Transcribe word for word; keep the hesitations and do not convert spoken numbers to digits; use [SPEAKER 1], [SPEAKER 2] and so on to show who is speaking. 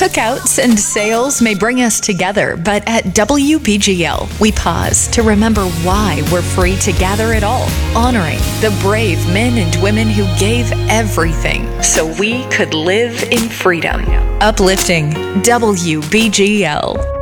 [SPEAKER 1] Cookouts and sales may bring us together, but at W B G L, we pause to remember why we're free to gather at all, honoring the brave men and women who gave everything so we could live in freedom. Uplifting W B G L.